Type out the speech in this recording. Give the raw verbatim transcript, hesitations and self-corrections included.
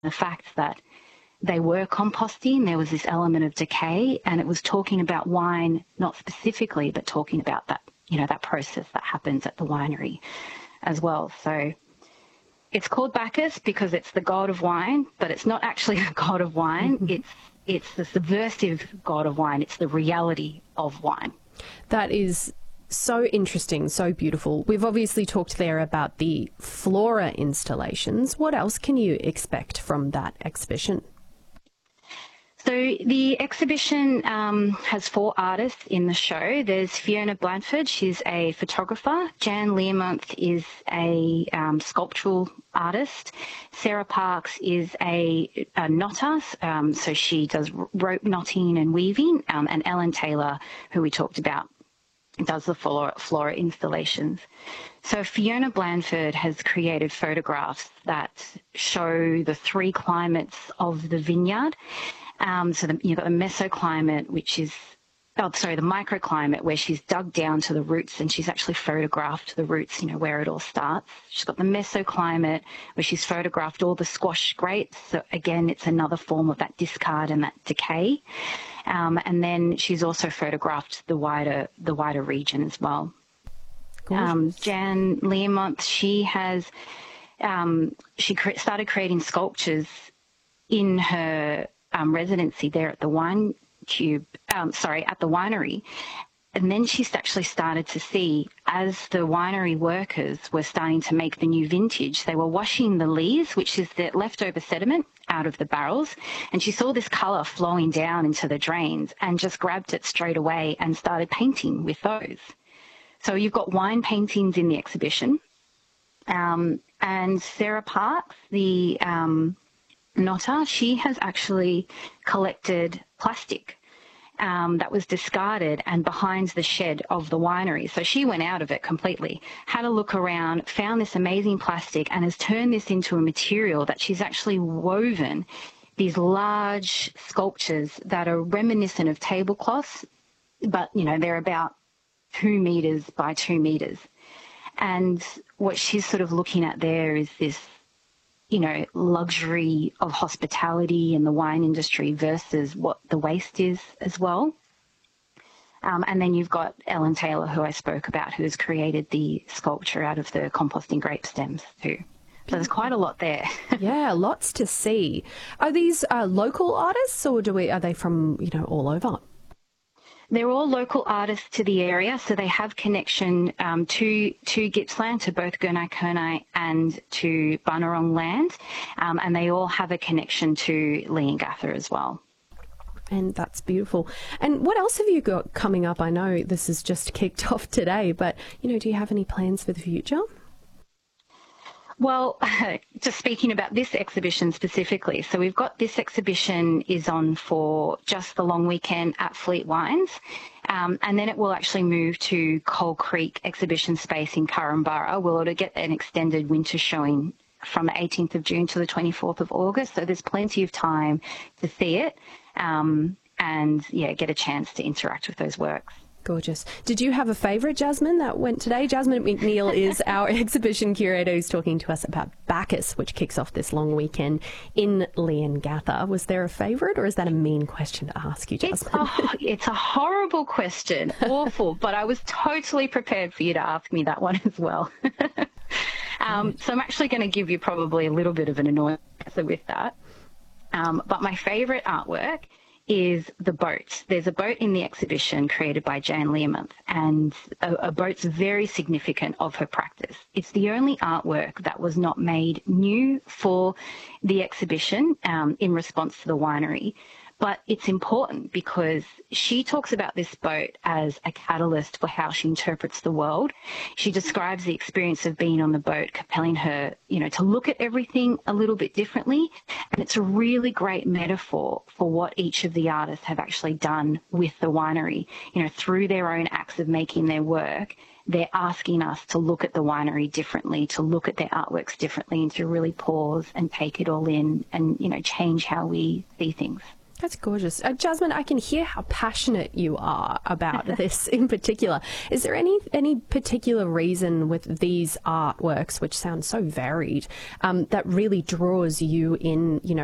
the fact that they were composting. There was this element of decay, and it was talking about wine, not specifically, but talking about that, you know, that process that happens at the winery as well. So it's called Bacchus because it's the god of wine, but it's not actually the god of wine. Mm-hmm. It's it's the subversive god of wine. It's the reality of wine. That is so interesting, so beautiful. We've obviously talked there about the flora installations. What else can you expect from that exhibition? So the exhibition um, has four artists in the show. There's Fiona Blandford, she's a photographer. Jan Learmonth is a um, sculptural artist. Sarah Parks is a, a knotter, um, so she does rope knotting and weaving. Um, and Ellen Taylor, who we talked about, does the flora, flora installations. So Fiona Blandford has created photographs that show the three climates of the vineyard. Um, so the, you've got the mesoclimate, which is, oh, sorry, the microclimate, where she's dug down to the roots and she's actually photographed the roots, you know, where it all starts. She's got the mesoclimate, where she's photographed all the squash grapes. So again, it's another form of that discard and that decay. Um, and then she's also photographed the wider, the wider region as well. Um, Jan Learmonth, she has, um, she cre- started creating sculptures in her Um, residency there at the wine cube, um, sorry, at the winery. And then she's actually started to see, as the winery workers were starting to make the new vintage, they were washing the lees, which is the leftover sediment, out of the barrels. And she saw this colour flowing down into the drains and just grabbed it straight away and started painting with those. So you've got wine paintings in the exhibition. Um, and Sarah Parks, the um, knotter, she has actually collected plastic um, that was discarded and behind the shed of the winery. So she went out of it completely, had a look around, found this amazing plastic and has turned this into a material that she's actually woven these large sculptures that are reminiscent of tablecloths, but, you know, they're about two metres by two metres. And what she's sort of looking at there is this, you know, luxury of hospitality in the wine industry versus what the waste is as well. Um, and then you've got Ellen Taylor, who I spoke about, who has created the sculpture out of the composting grape stems too. So there's quite a lot there. Yeah, lots to see. Are these uh, local artists, or do we? Are they from, you know, all over? They're all local artists to the area, so they have connection um, to to Gippsland, to both Gurnai Kurnai and to Bunurong land, um, and they all have a connection to Leongatha as well. And that's beautiful. And what else have you got coming up? I know this has just kicked off today, but, you know, do you have any plans for the future? Well, just speaking about this exhibition specifically, so we've got this exhibition is on for just the long weekend at Fleet Wines, um, and then it will actually move to Coal Creek exhibition space in Currumbara. We'll get an extended winter showing from the eighteenth of June to the twenty-fourth of August, so there's plenty of time to see it um, and, yeah, get a chance to interact with those works. Gorgeous. Did you have a favourite, Jasmine, that went today? Jasmine McNeil is our exhibition curator who's talking to us about Bacchus, which kicks off this long weekend in Leongatha. Was there a favourite, or is that a mean question to ask you, Jasmine? It's a, it's a horrible question, awful, but I was totally prepared for you to ask me that one as well. um, so I'm actually going to give you probably a little bit of an annoying answer with that. Um, but my favourite artwork is the boat. There's a boat in the exhibition created by Jan Learmonth, and a, a boat's very significant of her practice. It's the only artwork that was not made new for the exhibition um, in response to the winery. But it's important because she talks about this boat as a catalyst for how she interprets the world. She describes the experience of being on the boat, compelling her, you know, to look at everything a little bit differently. And it's a really great metaphor for what each of the artists have actually done with the winery. You know, through their own acts of making their work, they're asking us to look at the winery differently, to look at their artworks differently, and to really pause and take it all in and, you know, change how we see things. That's gorgeous. Uh, Jasmine, I can hear how passionate you are about this in particular. Is there any any particular reason with these artworks, which sound so varied, um, that really draws you in, you know,